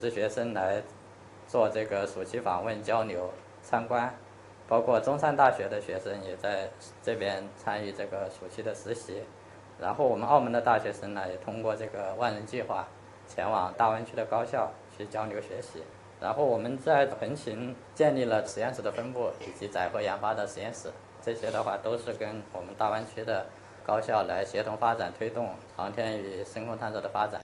是学生来做这个暑期访问、交流、参观，包括中山大学的学生也在这边参与这个暑期的实习。然后我们澳门的大学生呢，也通过这个万人计划前往大湾区的高校去交流学习。然后我们在横琴建立了实验室的分部以及载荷研发的实验室，这些的话都是跟我们大湾区的高校來協同發展，推動航天與升空探索的發展。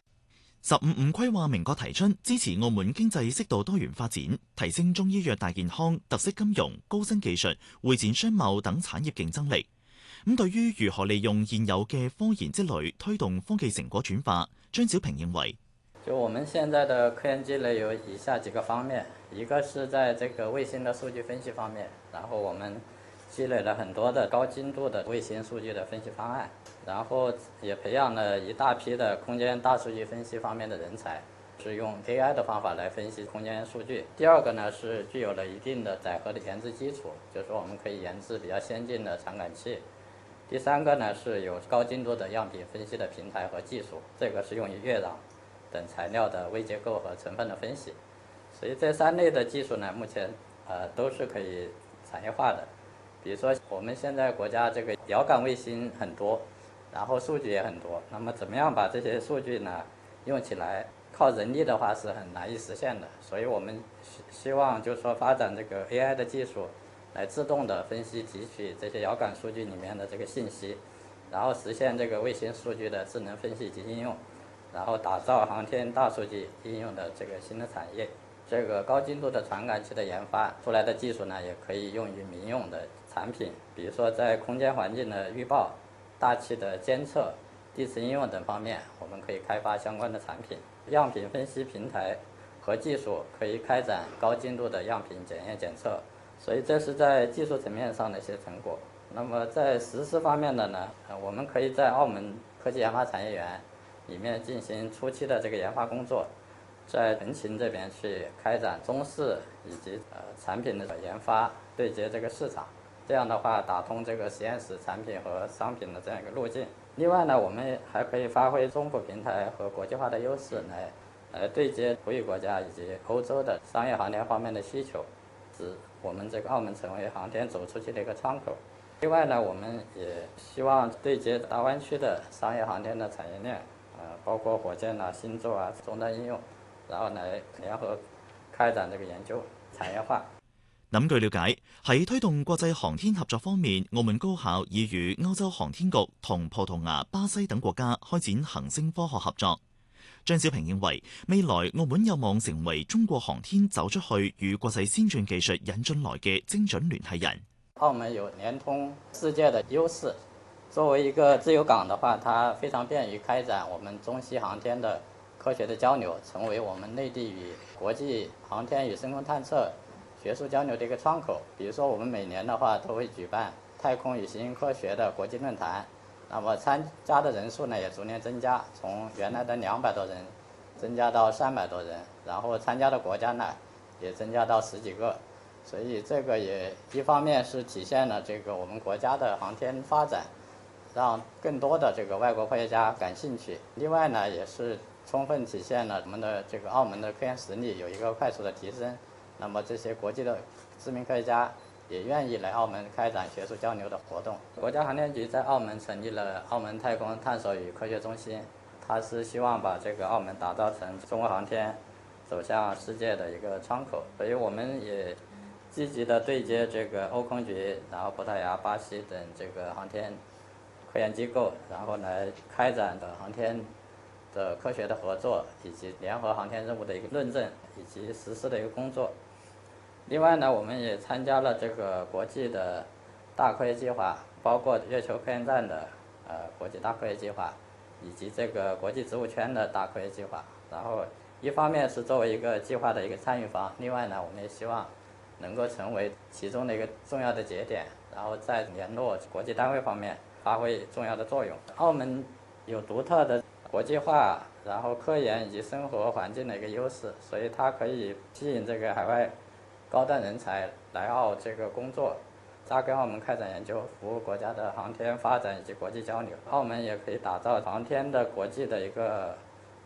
15規劃明確提出支持澳門經濟適度多元發展，提升中醫藥大健康、特色金融、高新技術、會展商貿等產業競爭力。咁對於如何利用現有嘅科研積累推動科技成果轉化，張小平認為， 就我們現在的科研積累有以下幾個方面，一個是在這個衛星的數據分析方面，然後我們積累了很多的高精度的衛星數據的分析方案，然後也培養了一大批的空間大數據分析方面的人才，是用 AI 的方法來分析空間數據。第二個呢是具有了一定的載荷的研製基礎，就是說我們可以研製比較先進的傳感器。第三個呢是有高精度的樣品分析的平台和技術，這個是用於月壤等材料的微結構和成分的分析。所以這三類的技術呢，目前都是可以產業化的。比如說我們現在國家這個遙感衛星很多，然後數據也很多，那麼怎麼樣把這些數據呢用起來，靠人力的話是很難以實現的。所以我們希望就是說發展這個 AI 的技術，來自動的分析提取這些遙感數據裡面的這個信息，然後實現這個衛星數據的智能分析及應用，然後打造航天大數據應用的這個新的產業。這個高精度的傳感器的研發出來的技術呢，也可以用於民用的產品，比如說在空間環境的預報、大氣的監測、地磁應用等方面，我們可以開發相關的產品。樣品分析平台和技術可以開展高精度的樣品檢驗檢測，所以這是在技術層面上的一些成果。那麼在實施方面的呢，我們可以在澳門科技研發產業園裡面進行初期的這個研發工作，在橫琴這邊去開展中試以及產品的研發，對接這個市場，這樣的話打通這個實驗室產品和商品的這樣一個路徑。另外呢，我們還可以發揮中普平台和國際化的優勢，來對接葡語國家以及歐洲的商業航天方面的需求，使我們這個澳門成為航天走出去的一個窗口。另外呢，我們也希望對接大灣區的商業航天的產業鏈，包括火箭啊、星座啊、終端應用，然後來聯合開展這個研究產業化。 據了解，喺推動國際航天合作方面，澳門高校已與歐洲航天局同葡萄牙、巴西等國家開展行星科學合作。張小平認為，未來澳門有望成為中國航天走出去與國際先進技術引進來嘅精準聯繫人。 澳門有聯通世界的優勢，作為一個自由港的話，它非常便於開展我們中西航天的科學的交流，成為我們內地與國際航天與深空探測學術交流的一個窗口。比如說我們每年的話都會舉辦太空與新興科學的國際論壇，那麼參加的人數呢也逐年增加，從原來的200多人增加到300多人，然後參加的國家呢也增加到10幾個。所以這個也一方面是體現了這個我們國家的航天發展，讓更多的這個外國科學家感興趣。另外呢，也是充分體現了我們的這個澳門的科研實力有一個快速的提升。那麼這些國際的知名科學家也願意來澳門開展學術交流的活動。國家航天局在澳門成立了澳門太空探索與科學中心，它是希望把這個澳門打造成中國航天走向世界的一個窗口。所以我們也積極的對接這個歐空局，然後葡萄牙、巴西等這個航天科研機構，然後來開展的航天的科學的合作，以及聯合航天任務的一個論證以及實施的一個工作。另外呢，我們也參加了這個國際的大科學計劃，包括月球科研站的國際大科學計劃，以及這個國際植物圈的大科學計劃。然後一方面是作為一個計劃的一個參與方，另外呢，我們也希望能夠成為其中的一個重要的節點，然後在聯絡國際單位方面發揮重要的作用。澳門有獨特的國際化，然後科研以及生活環境的一個優勢，所以它可以吸引這個海外高端人才來澳這個工作，扎根澳門開展研究，服務國家的航天發展以及國際交流。澳門也可以打造航天的國際的一個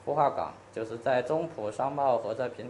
孵化港，就是在中葡商貿合作平台